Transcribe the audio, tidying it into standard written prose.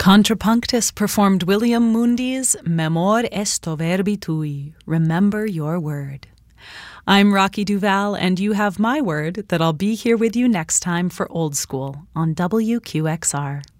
Contrapunctus performed William Mundy's Memor esto verbi tui, remember your word. I'm Rocky Duval, and you have my word that I'll be here with you next time for Old School on WQXR.